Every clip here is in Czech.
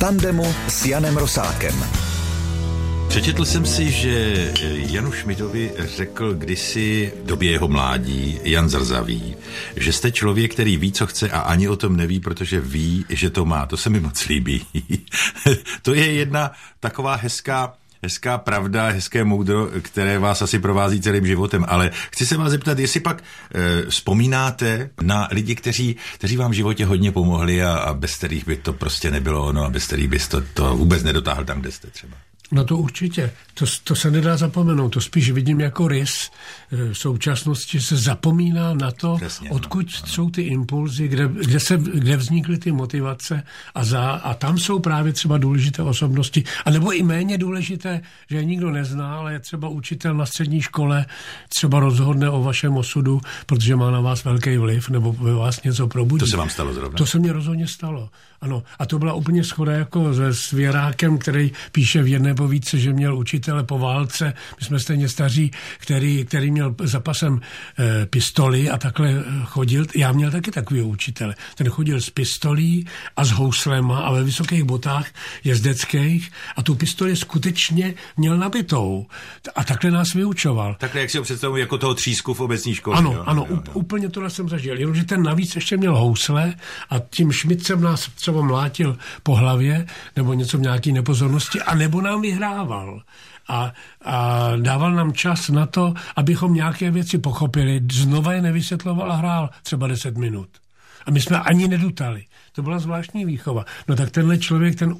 tandemu s Janem Rosákem. Přečetl jsem si, že Janu Šmidovi řekl kdysi v době jeho mládí Jan Zrzavý, že jste člověk, který ví, co chce a ani o tom neví, protože ví, že to má. To se mi moc líbí. To je jedna taková hezká pravda, hezké moudro, které vás asi provází celým životem, ale chci se vás zeptat, jestli pak vzpomínáte na lidi, kteří vám v životě hodně pomohli a bez kterých by to prostě nebylo ono a bez kterých byste to vůbec nedotáhl tam, kde jste třeba. No to určitě. To se nedá zapomenout. To spíš vidím jako rys v současnosti, se zapomíná na to, přesně, odkud jsou ty impulzy, kde vznikly ty motivace a tam jsou právě třeba důležité osobnosti, anebo i méně důležité, že je nikdo nezná, ale je třeba učitel na střední škole třeba rozhodne o vašem osudu, protože má na vás velký vliv, nebo ve vás něco probudí. To se vám stalo zrovna? To se mně rozhodně stalo. Ano, a to byla úplně shoda jako se Svěrákem, který píše v jedné povídce, že měl učitele po válce, my jsme stejně staří, který měl za pasem pistoli a takhle chodil. Já měl taky takového učitele. Ten chodil s pistolí a s houslema a ve vysokých botách jezdeckých a tu pistoli skutečně měl nabitou. A takhle nás vyučoval. Takhle, jak si ho představuji, jako toho třísku v obecní škole. Ano, úplně tohle jsem zažil. Jenomže ten navíc ještě měl housle a tím šmicem nás třeba mlátil po hlavě nebo něco v nějaké nepozornosti a nebo nám vyhrával. A dával nám čas na to, abychom nějaké věci pochopili. Znova je nevysvětloval a hrál třeba 10 minut. A my jsme ani nedutali. To byla zvláštní výchova. No tak tenhle člověk, ten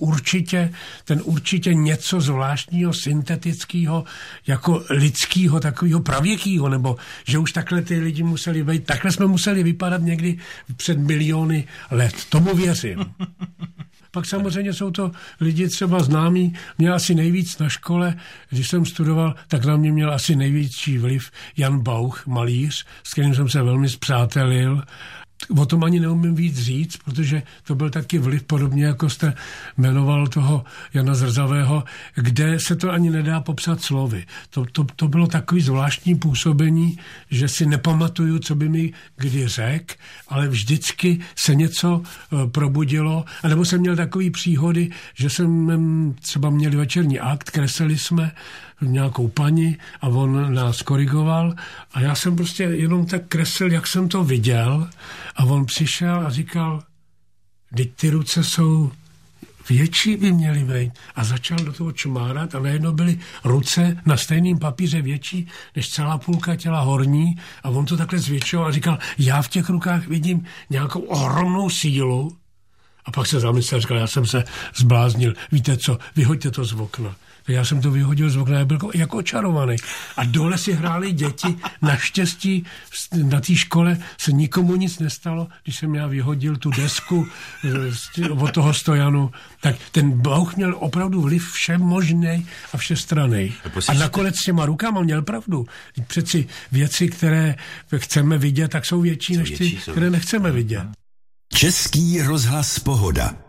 určitě něco zvláštního, syntetického, jako lidského, takového pravěkýho, nebo že už takhle ty lidi museli být, takhle jsme museli vypadat někdy před miliony let. Tomu věřím. Pak samozřejmě jsou to lidi třeba známí. Měl asi nejvíc na škole, když jsem studoval, tak na mě měl asi největší vliv Jan Bauch, malíř, s kterým jsem se velmi spřátelil. O tom ani neumím víc říct, protože to byl taky vliv, podobně jako jste jmenoval toho Jana Zrzavého, kde se to ani nedá popsat slovy. To bylo takový zvláštní působení, že si nepamatuju, co by mi kdy řekl, ale vždycky se něco probudilo. A nebo jsem měl takový příhody, že jsem třeba měli večerní akt, kreslili jsme nějakou paní a on nás korigoval a já jsem prostě jenom tak kreslil, jak jsem to viděl a on přišel a říkal, teď ty ruce jsou větší by měly být a začal do toho čmárat a najednou byly ruce na stejném papíře větší než celá půlka těla horní a on to takhle zvětšoval a říkal, já v těch rukách vidím nějakou ohromnou sílu a pak se zamyslel a říkal, já jsem se zbláznil, víte co, vyhoďte to z okna. Já jsem to vyhodil z okna, byl jako očarovaný. A dole si hráli děti. Naštěstí na té škole se nikomu nic nestalo, když jsem já vyhodil tu desku od toho stojanu. Tak ten Bauch měl opravdu vliv všem možný a všestranný. A nakonec s těma rukama měl pravdu. Přeci věci, které chceme vidět, tak jsou větší než ty, které nechceme vidět. Český rozhlas Pohoda.